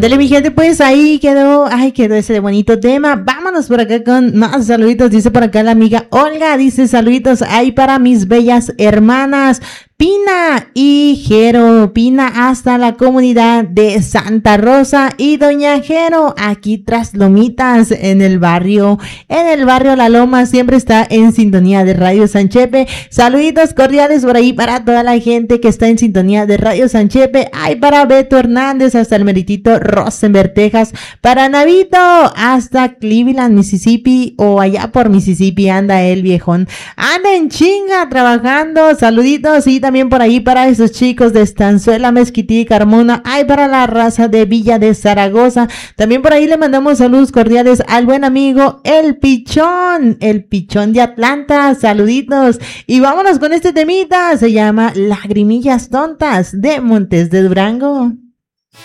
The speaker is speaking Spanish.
Ándale, mi gente, pues ahí quedó, quedó ese bonito tema. Vámonos por acá con más saluditos. Dice por acá la amiga Olga, dice saluditos ahí para mis bellas hermanas Pina y Jero. Pina hasta la comunidad de Santa Rosa y doña Jero aquí tras Lomitas en el barrio La Loma. Siempre está en sintonía de Radio Sanchepe. Saluditos cordiales por ahí para toda la gente que está en sintonía de Radio Sanchepe. Ay, para Beto Hernández hasta el meritito Rosenberg, Texas. Para Navito hasta Cleveland, Mississippi, o allá por Mississippi anda el viejón. Anda en chinga trabajando. Saluditos y también por ahí para esos chicos de Estanzuela, Mezquití y Carmona. Ay, para la raza de Villa de Zaragoza. También por ahí le mandamos saludos cordiales al buen amigo El Pichón de Atlanta. Saluditos. Y vámonos con este temita. Se llama Lagrimillas Tontas de Montes de Durango.